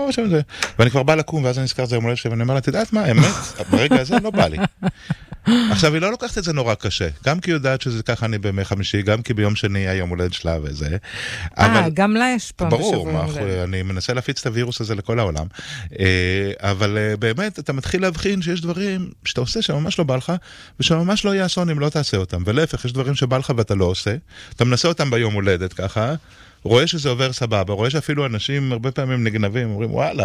לא, ואני כבר בא לקום, ואז אני נזכר זה יום הולדת שלי, ואני אומר לה, תדעת מה, האמת, ברגע הזה לא בא לי. עכשיו, היא לא לוקחת את זה נורא קשה, גם כי היא יודעת שזה ככה אני בימי חמישי, גם כי ביום שני היה יום הולדת שלה וזה. גם לה יש פעם בשבוע ברור, אני מנסה להפיץ את הווירוס הזה לכל העולם, אבל באמת, אתה מתחיל להבחין שיש דברים שאתה עושה שממש לא בא לך, ושממש לא יהיה אסון אם לא תעשה אותם, ולהפך, יש דברים שבא לך ואתה לא עושה, אתה מנסה אותם ביום הולדת ככה, רואה שזה עובר סבבה, רואה שאפילו אנשים הרבה פעמים נגנבים, אומרים וואלה,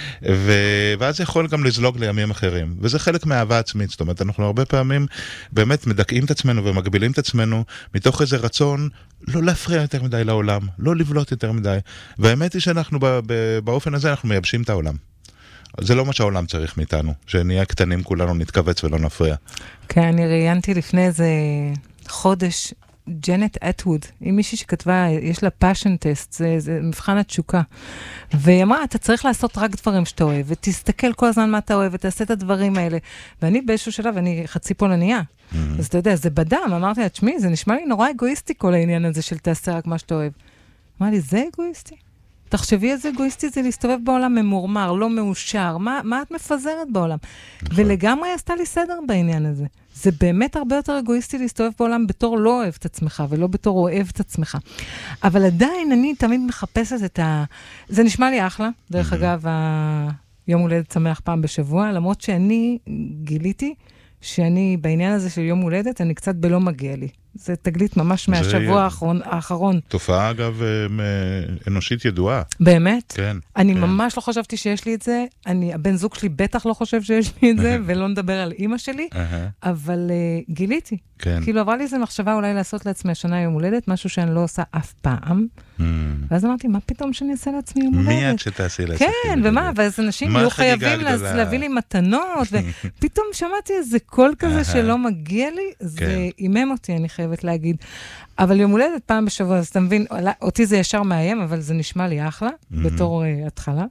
ואז זה יכול גם לזלוג לימים אחרים, וזה חלק מהאהבה עצמית, זאת אומרת, אנחנו הרבה פעמים באמת מדכאים את עצמנו ומגבילים את עצמנו, מתוך איזה רצון לא להפריע יותר מדי לעולם, לא לבלוט יותר מדי, והאמת היא שאנחנו באופן הזה אנחנו מייבשים את העולם. זה לא מה שהעולם צריך מאיתנו, שנהיה קטנים כולנו נתכווץ ולא נפריע. כן, אני ראיינתי לפני איזה חודש, ג'נט אטווד, היא מישהי שכתבה, יש לה passion test, זה מבחן התשוקה. והיא אמרה, אתה צריך לעשות רק דברים שאתה אוהב, ותסתכל כל הזמן מה אתה אוהב, ותעשה את הדברים האלה. ואני באיזשהו שלב, אני חצי פולניה. אז אתה יודע, זה בדם. אמרתי לה, תשמעי, זה נשמע לי נורא אגואיסטי כל העניין הזה של תעשה רק מה שאתה אוהב. אמרה לי, זה אגואיסטי? תחשבי איזה אגואיסטי זה להסתובב בעולם ממורמר, לא מאושר. מה את מפזרת בעולם? ולגמרי עשתה לי סדר בעניין הזה. זה באמת הרבה יותר אגואיסטי להסתובב בעולם בתור לא אוהב את עצמך, ולא בתור אוהב את עצמך. אבל עדיין אני תמיד מחפשת את זה נשמע לי אחלה, דרך אגב, יום הולדת שמח פעם בשבוע, למרות שאני גיליתי שאני בעניין הזה של יום הולדת, אני קצת בלא מגיע לי. זה תגלית ממש מהשבוע האחרון. תופעה, אגב, אנושית ידועה. באמת? כן. אני ממש לא חשבתי שיש לי את זה. הבן זוג שלי בטח לא חושב שיש לי את זה, ולא נדבר על אמא שלי, אבל גיליתי. כאילו עברה לי איזו מחשבה אולי לעשות לעצמי השנה יום הולדת, משהו שאני לא עושה אף פעם. ואז אמרתי, מה פתאום שאני אעשה לעצמי יום הולדת? מיד שתעשי לעצמי. כן, ומה? ואז אנשים יהיו חייבים להביא לי מתנות, ופתאום שמעתי איזה קול כזה שלא מגיע לי, זה אימם אותי, אני חייבת להגיד. אבל יום הולדת פעם בשבוע, אז אתה מבין, אותי זה ישר מאיים, אבל זה נשמע לי אחלה, בתור התחלה.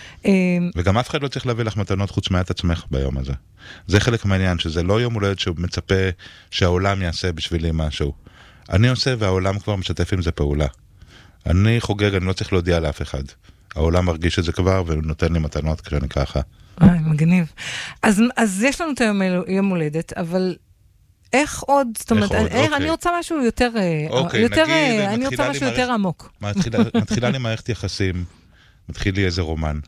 וגם אף אחד לא צריך להביא לך מתנות חוץ מעט עצמך ביום הזה. זה חלק מהעניין, שזה לא יום הולדת שהוא מצפה שהעולם יעשה בשבילי משהו. אני עושה והעולם כבר משתף עם זה פעולה. אני חוגג, אני לא צריך להודיע לאף אחד. העולם מרגיש את זה כבר ונותן לי מתנות כשאני ככה. מגניב. אז יש לנו את יום הולדת, אבל איך עוד? זאת אומרת, אני רוצה משהו יותר, אני רוצה משהו יותר עמוק. מתחילה לי מערכת יחסים, מתחיל לי איזה רומן,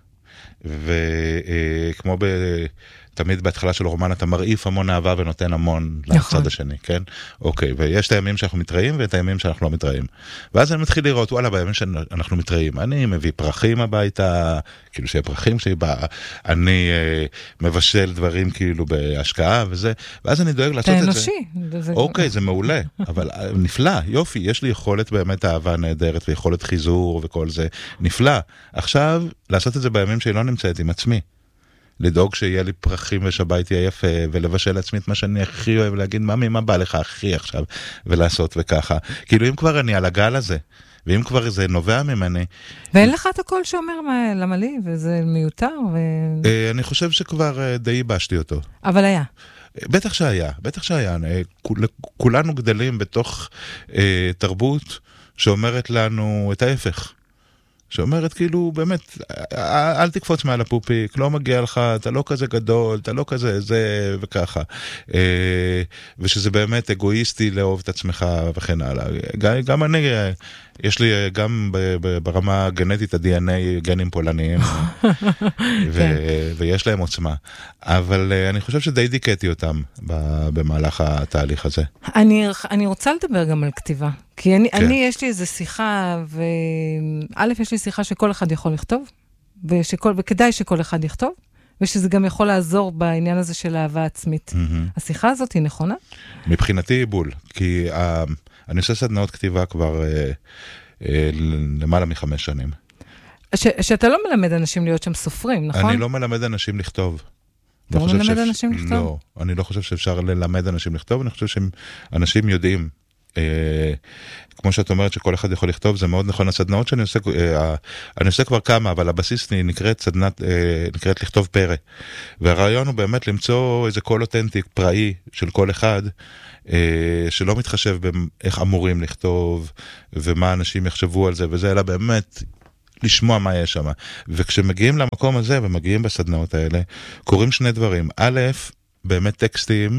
וכמו תמיד בהתחלה של רומן אתה מרעיף המון אהבה ונותן המון לצד השני, כן? אוקיי, ויש את הימים שאנחנו מתראים ואת הימים שאנחנו לא מתראים. ואז אני מתחיל לראות, וואלה, בימים שאנחנו מתראים, אני מביא פרחים הביתה, כאילו שיהיה פרחים שלי בא, אני מבשל דברים כאילו בהשקעה וזה, ואז אני דואג לעשות את זה. אוקיי, זה מעולה, אבל נפלא, יופי, יש לי יכולת באמת אהבה נהדרת ויכולת חיזור וכל זה, נפלא. עכשיו, לעשות את זה בימים שהיא לא נמצאת עם עצמי. לדאוג שיהיה לי פרחים ושבית יהיה יפה, ולבשל לעצמי את מה שאני הכי אוהב, להגיד, ממי, מה בא לך הכי עכשיו, ולעשות וככה. כאילו, אם כבר אני על הגל הזה, ואם כבר זה נובע ממני... ואין לך את הכל שאומר למה לי, וזה מיותר, אני חושב שכבר די ייבשתי אותו. אבל היה. בטח שהיה. כולנו גדלים בתוך תרבות שאומרת לנו את ההפך. שאומרת כאילו, באמת, אל תקפוץ מעל הפופיק, לא מגיע לך, אתה לא כזה גדול, אתה לא כזה זה וככה. ושזה באמת אגואיסטי לאהוב את עצמך וכן הלאה. גם אני, יש לי גם ברמה הגנטית ה-DNA גנים פולניים, ויש להם עוצמה. אבל אני חושב שדי דיכאתי אותם במהלך התהליך הזה. אני רוצה לדבר גם על כתיבה. כי אני יש לי איזו שיחה, וא' יש לי שיחה שכל אחד יכול לכתוב, וכדאי שכל אחד יכתוב, ושזה גם יכול לעזור בעניין הזה של אהבה עצמית. השיחה הזאת היא נכונה? מבחינתי בול, כי אני עושה סדנאות כתיבה כבר למעלה מ5 שנים. שאתה לא מלמד אנשים להיות שם סופרים, נכון? אני לא מלמד אנשים לכתוב. אתה לא מלמד אנשים לכתוב? לא, אני לא חושב שאפשר ללמד אנשים לכתוב, אני חושב שאנשים יודעים. כמו שאת אומרת שכל אחד יכול לכתוב, זה מאוד נכון. הסדנאות שאני עושה, אני עושה כבר כמה, אבל הבסיס נקראת לכתוב פרא. והרעיון הוא באמת למצוא איזה קול אותנטי, פראי של כל אחד, שלא מתחשב באיך אמורים לכתוב, ומה אנשים יחשבו על זה, וזה, אלא באמת לשמוע מה יש שם. וכשמגיעים למקום הזה ומגיעים בסדנאות האלה, קורים שני דברים. א', באמת טקסטים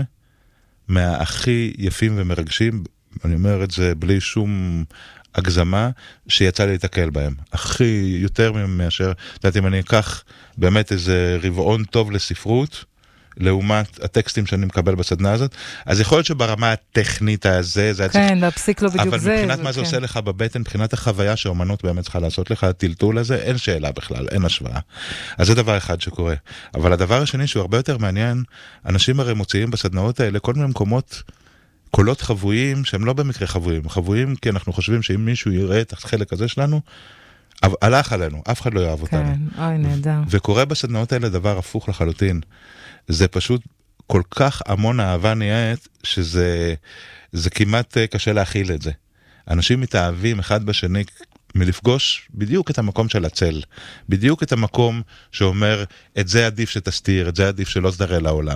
מהכי יפים ומרגשים, אני אומר את זה בלי שום הגזמה, שיצא לי להתקל בהם. הכי יותר מאשר, יודעת, אם אני אקח באמת איזה רבעון טוב לספרות, לעומת הטקסטים שאני מקבל בסדנה הזאת, אז יכול להיות שברמה הטכנית הזה, זה כן, להפסיק לו בדיוק זה. אבל מבחינת מה זה עושה לך בבטן, מבחינת החוויה שהאומנות באמת צריכה לעשות לך, הטלטול הזה, אין שאלה בכלל, אין השוואה. אז זה דבר אחד שקורה. אבל הדבר השני שהוא הרבה יותר מעניין, אנשים הרי מוציאים בסדנאות האלה כל מיני מקומות, קולות חבויים, שהם לא במקרה חבויים. חבויים כי אנחנו חושבים שאם מישהו יראה את החלק הזה שלנו, הלך עלינו, אף אחד לא יאהב אותנו. כן, אוי, נהדר. וקורה בסדנאות האלה דבר הפוך לחלוטין. זה פשוט כל כך המון אהבה נהיית, שזה כמעט קשה להכיל את זה. אנשים מתאהבים אחד בשני מלפגוש בדיוק את המקום של הצל, בדיוק את המקום שאומר, את זה עדיף שתסתיר, את זה עדיף שלא תראה לעולם.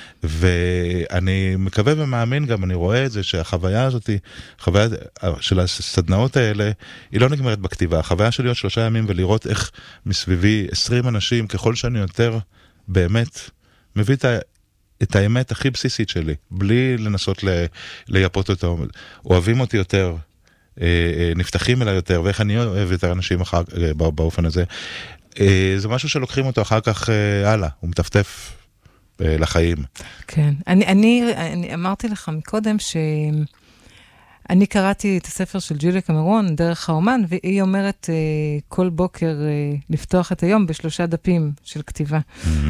ואני מקווה ומאמין גם, אני רואה את זה, שהחוויה הזאת, החוויה של הסדנאות האלה, היא לא נגמרת בכתיבה. החוויה של להיות 3 ימים ולראות איך מסביבי 20 אנשים, ככל שאני יותר באמת מביא את האמת הכי בסיסית שלי, בלי לנסות לייפות אותו, אוהבים אותי יותר, נפתחים אליי יותר, ואיך אני אוהב יותר אנשים באופן הזה. זה משהו שלוקחים אותו אחר כך הלאה, הוא מטפטף לחיים. כן, אני אמרתי לך מקודם אני קראתי את הספר של ג'וליה קמרון, דרך האומן, והיא אומרת כל בוקר לפתוח את היום ב3 דפים של כתיבה.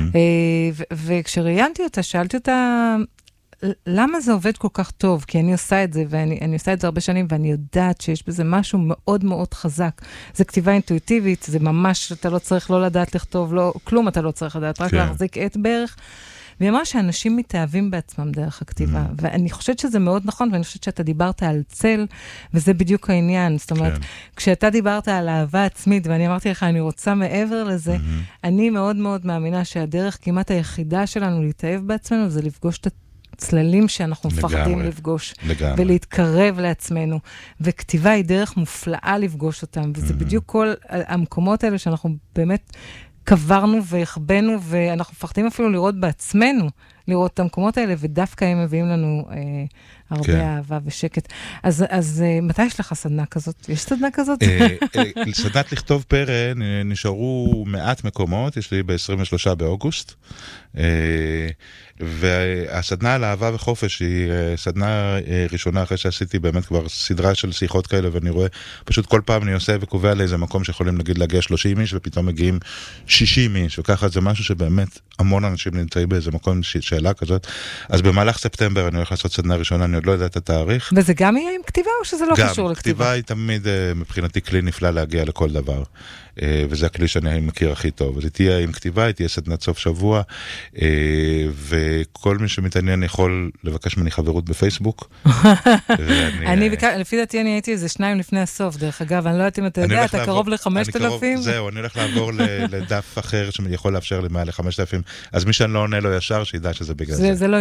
וכשראיינתי אותה, שאלתי אותה, למה זה עובד כל כך טוב? כי אני עושה את זה, ואני עושה את זה הרבה שנים, ואני יודעת שיש בזה משהו מאוד מאוד חזק. זה כתיבה אינטואיטיבית, זה ממש, אתה לא צריך לא לדעת לכתוב, כלום אתה לא צריך לדעת, רק להחזיק את בערך. והיא אמרה שאנשים מתאהבים בעצמם דרך הכתיבה, ואני חושבת שזה מאוד נכון, ואני חושבת שאתה דיברת על צל, וזה בדיוק העניין. זאת אומרת, כשאתה דיברת על אהבה עצמית, ואני אמרתי לך, אני רוצה מעבר לזה, אני מאוד מאוד מאמינה שהדרך כמעט היחידה שלנו להתאהב בעצמנו, זה לפגוש את הצללים שאנחנו מפחדים לפגוש, ולהתקרב לעצמנו. וכתיבה היא דרך מופלאה לפגוש אותם, וזה בדיוק כל המקומות האלה שאנחנו באמת קברנו והחבנו, ואנחנו מפחדים אפילו לראות בעצמנו, לראות את המקומות האלה, ודווקא הם מביאים לנו הרבה אהבה ושקט. אז מתי יש לך סדנה כזאת? יש סדנה כזאת? סדנת לכתוב פרא, נשארו מעט מקומות, יש לי ב-23 באוגוסט, והסדנה על אהבה וחופש היא סדנה ראשונה אחרי שעשיתי באמת כבר סדרה של שיחות כאלה, ואני רואה, פשוט כל פעם אני עושה וקובע לאיזה מקום שיכולים נגיד להגיע 30 איש, ופתאום מגיעים 60 איש, וככה זה משהו שבאמת המון אנשים נמצאים באיזה מקום שאלה כזאת. אז במהלך ספטמבר אני הולך לעשות סדנה ראשונה, אני עוד לא יודע את התאריך. וזה גם יהיה עם כתיבה או שזה לא קשור לכתיבה? גם, כתיבה היא תמיד מבחינתי כלי נפלא להגיע לכל דבר. וזה הכלי שאני מכיר הכי טוב. אז היא תהיה עם כתיבה, היא תהיה סדנת סוף שבוע, וכל מי שמתעניין יכול לבקש ממני חברות בפייסבוק. לפי דעתי אני הייתי איזה 2 לפני הסוף, דרך אגב, אני לא יודעת אם אתה יודע, אתה קרוב ל-5,000. זהו, אני הולך לעבור לדף אחר שיכול לאפשר לי מעל ל-5,000, אז מי שאני לא עונה לו ישר, שידע שזה בגלל זה.